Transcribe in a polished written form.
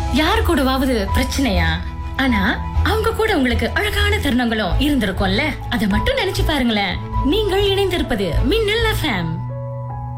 யாரு கூடவாவது பிரச்சனையா? ஆனா அவங்க கூட உங்களுக்கு அழகான தருணங்களும் இருந்திருக்கும்ல. அத மட்டும் நினைச்சு பாருங்களேன். நீங்கள் இணைந்திருப்பது மின்னல் FM.